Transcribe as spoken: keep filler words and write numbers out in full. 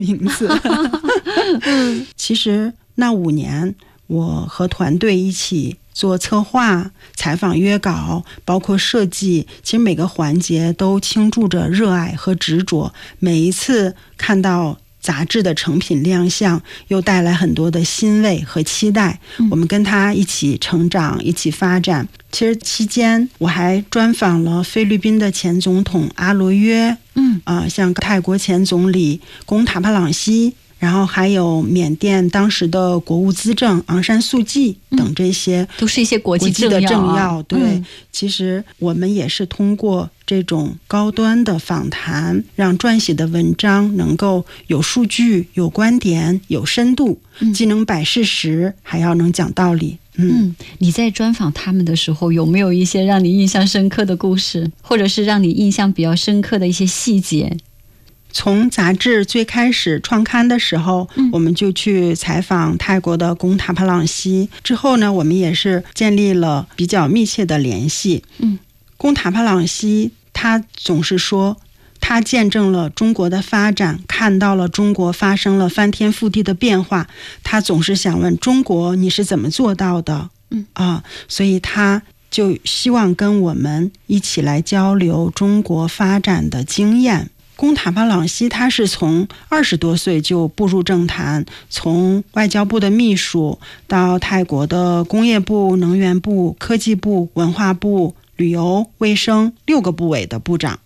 名字。其实那五年我和团队一起做策划、采访约稿，包括设计，其实每个环节都倾注着热爱和执着。每一次看到杂志的成品亮相，又带来很多的欣慰和期待。我们跟他一起成长，一起发展。其实期间我还专访了菲律宾的前总统阿罗约，嗯啊、呃，像泰国前总理贡塔帕朗西，然后还有缅甸当时的国务资政昂山素季等，这些、嗯、 都是一些国际的政要。对、 嗯， 其实我们也是通过这种高端的访谈，让撰写的文章能够有数据、有观点、有深度，既能摆事实，还要能讲道理。嗯, 嗯，你在专访他们的时候，有没有一些让你印象深刻的故事，或者是让你印象比较深刻的一些细节？ 从杂志最开始创刊的时候、嗯、我们就去采访泰国的贡塔帕朗西，之后呢，我们也是建立了比较密切的联系。嗯，贡塔帕朗西他总是说，他见证了中国的发展，看到了中国发生了翻天覆地的变化，他总是想问中国你是怎么做到的？嗯啊，所以他就希望跟我们一起来交流中国发展的经验。贡塔帕朗西他是从二十多岁就步入政坛，从外交部的秘书到泰国的工业部、能源部、科技部、文化部、旅游、卫生六个部委的部长。